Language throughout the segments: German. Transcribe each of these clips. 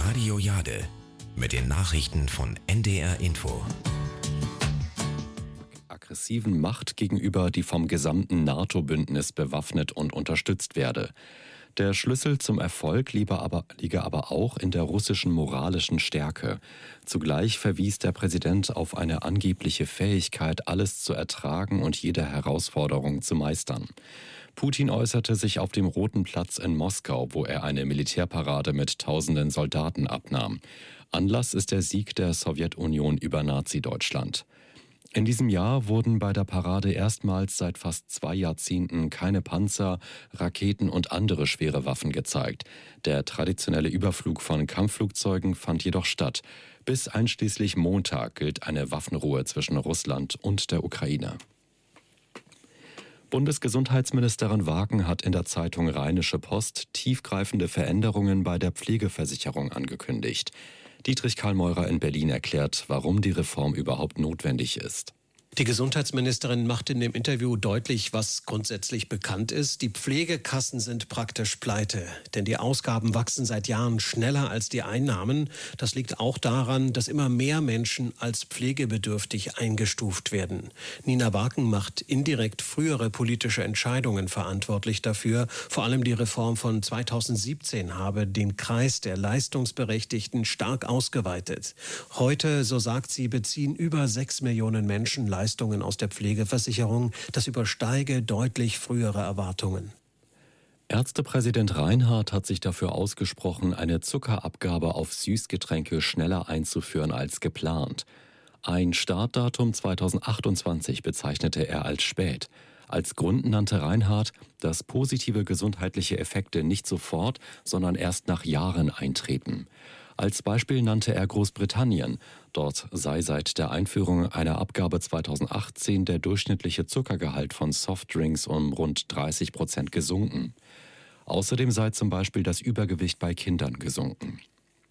Radio Jade mit den Nachrichten von NDR Info. Aggressiven Macht gegenüber, die vom gesamten NATO-Bündnis bewaffnet und unterstützt werde. Der Schlüssel zum Erfolg liege aber auch in der russischen moralischen Stärke. Zugleich verwies der Präsident auf eine angebliche Fähigkeit, alles zu ertragen und jede Herausforderung zu meistern. Putin äußerte sich auf dem Roten Platz in Moskau, wo er eine Militärparade mit tausenden Soldaten abnahm. Anlass ist der Sieg der Sowjetunion über Nazi-Deutschland. In diesem Jahr wurden bei der Parade erstmals seit fast 2 Jahrzehnten keine Panzer, Raketen und andere schwere Waffen gezeigt. Der traditionelle Überflug von Kampfflugzeugen fand jedoch statt. Bis einschließlich Montag gilt eine Waffenruhe zwischen Russland und der Ukraine. Bundesgesundheitsministerin Wagen hat in der Zeitung Rheinische Post tiefgreifende Veränderungen bei der Pflegeversicherung angekündigt. Dietrich Karl-Meurer in Berlin erklärt, warum die Reform überhaupt notwendig ist. Die Gesundheitsministerin macht in dem Interview deutlich, was grundsätzlich bekannt ist. Die Pflegekassen sind praktisch pleite, denn die Ausgaben wachsen seit Jahren schneller als die Einnahmen. Das liegt auch daran, dass immer mehr Menschen als pflegebedürftig eingestuft werden. Nina Wagen macht indirekt frühere politische Entscheidungen verantwortlich dafür. Vor allem die Reform von 2017 habe den Kreis der Leistungsberechtigten stark ausgeweitet. Heute, so sagt sie, beziehen über 6 Millionen Menschen Leistungen aus der Pflegeversicherung. Das übersteige deutlich frühere Erwartungen. Ärztepräsident Reinhardt hat sich dafür ausgesprochen, eine Zuckerabgabe auf Süßgetränke schneller einzuführen als geplant. Ein Startdatum 2028 bezeichnete er als spät. Als Grund nannte Reinhardt, dass positive gesundheitliche Effekte nicht sofort, sondern erst nach Jahren eintreten. Als Beispiel nannte er Großbritannien. Dort sei seit der Einführung einer Abgabe 2018 der durchschnittliche Zuckergehalt von Softdrinks um rund 30% gesunken. Außerdem sei zum Beispiel das Übergewicht bei Kindern gesunken.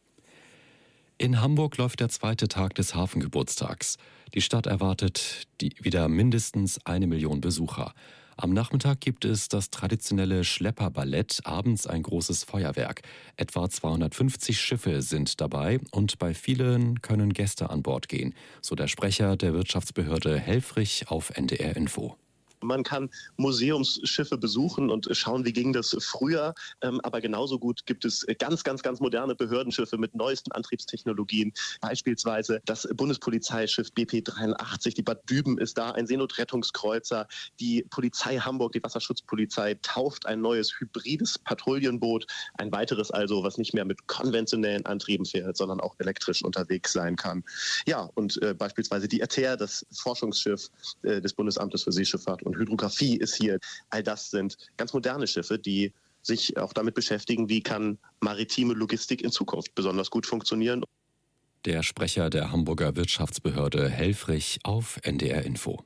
In Hamburg läuft der 2. Tag des Hafengeburtstags. Die Stadt erwartet wieder mindestens 1 Million Besucher. Am Nachmittag gibt es das traditionelle Schlepperballett, abends ein großes Feuerwerk. Etwa 250 Schiffe sind dabei und bei vielen können Gäste an Bord gehen, so der Sprecher der Wirtschaftsbehörde Helfrich auf NDR Info. Man kann Museumsschiffe besuchen und schauen, wie ging das früher. Aber genauso gut gibt es ganz moderne Behördenschiffe mit neuesten Antriebstechnologien. Beispielsweise das Bundespolizeischiff BP 83, die Bad Düben ist da, ein Seenotrettungskreuzer. Die Polizei Hamburg, die Wasserschutzpolizei, tauft ein neues hybrides Patrouillenboot. Ein weiteres also, was nicht mehr mit konventionellen Antrieben fährt, sondern auch elektrisch unterwegs sein kann. Ja, und beispielsweise die ATER, das Forschungsschiff des Bundesamtes für Seeschifffahrt und Hydrographie ist hier. All das sind ganz moderne Schiffe, die sich auch damit beschäftigen, wie kann maritime Logistik in Zukunft besonders gut funktionieren. Der Sprecher der Hamburger Wirtschaftsbehörde Helfrich auf NDR Info.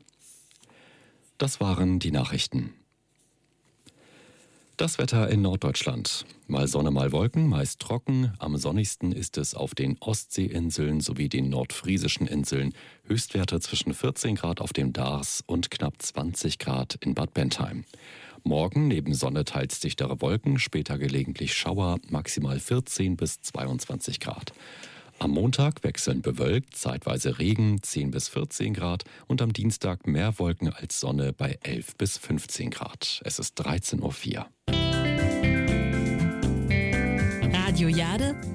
Das waren die Nachrichten. Das Wetter in Norddeutschland. Mal Sonne, mal Wolken, meist trocken. Am sonnigsten ist es auf den Ostseeinseln sowie den nordfriesischen Inseln. Höchstwerte zwischen 14 Grad auf dem Dars und knapp 20 Grad in Bad Bentheim. Morgen neben Sonne teils dichtere Wolken, später gelegentlich Schauer, maximal 14 bis 22 Grad. Am Montag wechselnd bewölkt, zeitweise Regen, 10 bis 14 Grad und am Dienstag mehr Wolken als Sonne bei 11 bis 15 Grad. Es ist 13:04 Uhr. Radio Jade